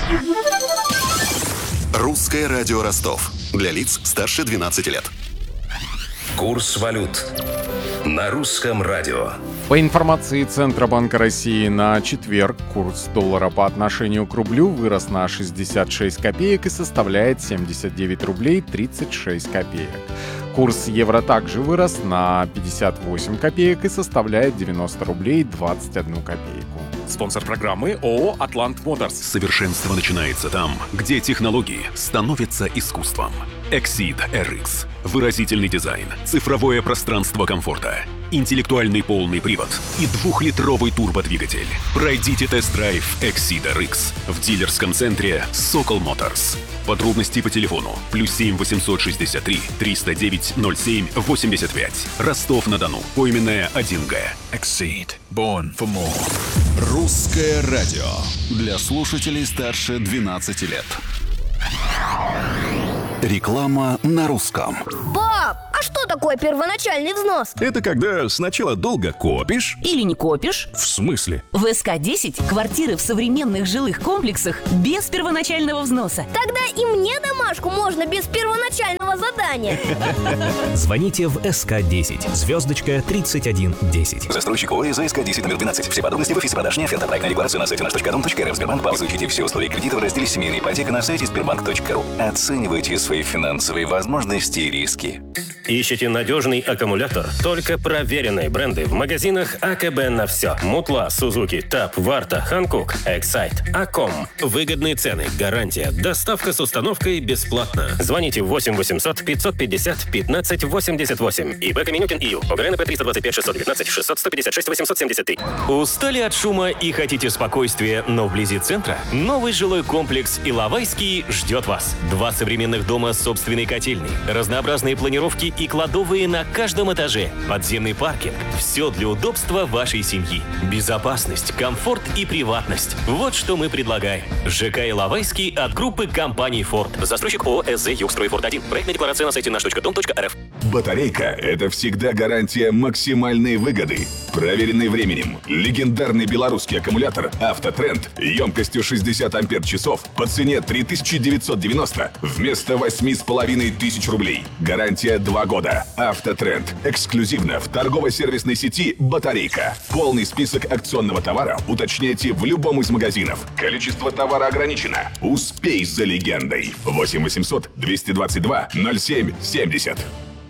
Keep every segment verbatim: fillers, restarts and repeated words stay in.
Русское радио Ростов. Для лиц старше двенадцати лет. Курс валют на русском радио. По информации Центробанка России, на четверг курс доллара по отношению к рублю вырос на шестьдесят шесть копеек и составляет семьдесят девять рублей тридцать шесть копеек. Курс евро также вырос на пятьдесят восемь копеек и составляет девяносто рублей двадцать одну копейку. Спонсор программы ООО «Атлант Моторс». Совершенство начинается там, где технологии становятся искусством. Exceed эр икс. Выразительный дизайн, цифровое пространство комфорта, интеллектуальный полный привод и двухлитровый турбодвигатель. Пройдите тест-драйв Exceed эр икс в дилерском центре Сокол Моторс. Подробности по телефону плюс семь восемьсот шестьдесят три триста девять ноль семь восемьдесят пять. Ростов-на-Дону. Поименная один Г. Exceed. Born for more. Русское радио. Для слушателей старше двенадцати лет. Реклама на русском. Пап, а что такое первоначальный взнос? Это когда сначала долго копишь. Или не копишь. В смысле? В эс ка десять квартиры в современных жилых комплексах без первоначального взноса. Тогда и мне домашку можно без первоначального задания. Звоните в эс ка десять, звездочка тридцать один десять. Застройщик ОАО эс ка десять номер двенадцать. Все подробности в офисе продаж НЕФ. Проектная декларация на сайте наш точка дом точка эр эф. Сбербанк. Изучите все условия кредита в разделе «Семейная ипотека» на сайте сбербанк точка ру. Оценивайте свои финансовые возможности и риски. Ищите надежный аккумулятор? Только проверенные бренды в магазинах а ка бэ на все. Мутла, Сузуки, Таб, Варта, Ханкук, Эксайт, Аком. Выгодные цены, гарантия, доставка с установкой бесплатно. Звоните восемь восемьсот пятьсот пятьдесят пятнадцать восемьдесят восемь. ИБ Каменюкин ИЮ. ОГРНП триста двадцать пять шестьсот девятнадцать шестьсот сто пятьдесят шесть восемьсот семьдесят три. Устали от шума и хотите спокойствия, но вблизи центра? Новый жилой комплекс Иловайский ждет вас. Два современных дома с собственной котельной, разнообразные планировки и кладовые на каждом этаже, подземный паркинг. Все для удобства вашей семьи. Безопасность, комфорт и приватность. Вот что мы предлагаем. ЖК Иловайский от группы компаний Форд. Застройщик ООО эс зэ Югстрой Форд один. Проектная декларация на сайте наш точка дом точка эр эф. Батарейка – это всегда гарантия максимальной выгоды. Проверенный временем. Легендарный белорусский аккумулятор «Автотренд» емкостью шестьдесят ампер-часов по цене три тысячи девятьсот девяносто вместо восемь с половиной тысяч рублей. Гарантия два года. «Автотренд». Эксклюзивно в торгово-сервисной сети «Батарейка». Полный список акционного товара уточняйте в любом из магазинов. Количество товара ограничено. Успей за легендой. восемь восемьсот двести двадцать два ноль семь семьдесят.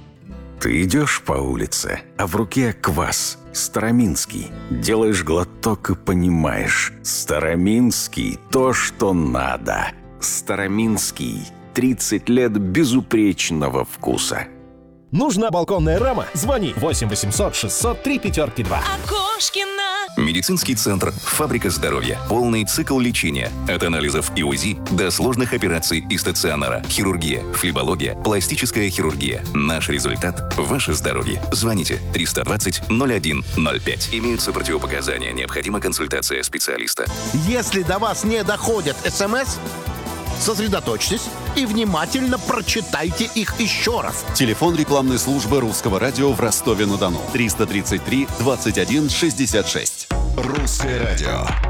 Ты идешь по улице, а в руке квас. Староминский. Делаешь глоток и понимаешь. Староминский – то, что надо. Староминский. тридцать лет безупречного вкуса. Нужна балконная рама? Звони восемь восемьсот шестьсот три пятерки два. Окошкина. Медицинский центр «Фабрика здоровья». Полный цикл лечения. От анализов и УЗИ до сложных операций и стационара. Хирургия, флебология, пластическая хирургия. Наш результат – ваше здоровье. Звоните триста двадцать ноль один ноль пять. Имеются противопоказания. Необходима консультация специалиста. Если до вас не доходят СМС, сосредоточьтесь и внимательно прочитайте их еще раз. Телефон рекламной службы Русского радио в Ростове-на-Дону. триста тридцать три двадцать один шестьдесят шесть. Русское радио.